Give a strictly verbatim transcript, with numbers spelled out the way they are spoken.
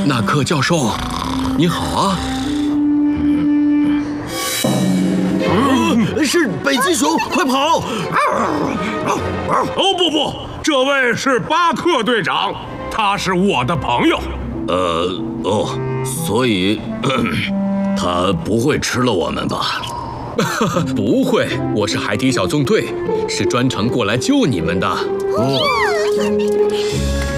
纳克教授，你好啊！ 嗯，是北极熊，快跑！ 哦不不，这位是巴克队长，他是我的朋友。 呃哦，所以他不会吃了我们吧？ 不会，我是海底小纵队，是专程过来救你们的。 哦。